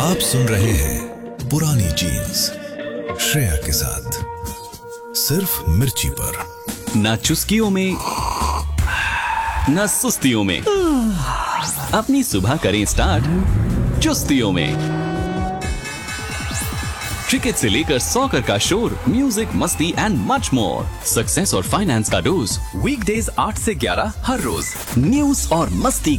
आप सुन रहे हैं पुरानी जीन्स श्रेया के साथ, सिर्फ मिर्ची पर। ना चुस्कियों में ना सुस्तियों में, अपनी सुबह करें स्टार्ट चुस्तियों में। क्रिकेट से लेकर सॉकर का शोर, म्यूजिक, मस्ती एंड मच मोर। सक्सेस और फाइनेंस का डोज वीकडेज 8 से 11 हर रोज। न्यूज और मस्ती